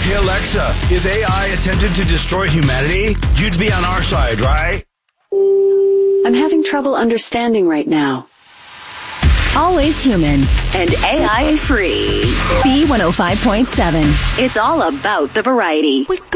Hey Alexa, if AI attempted to destroy humanity, you'd be on our side, right? I'm having trouble understanding right now. Always human and AI free. B105.7. It's all about the variety.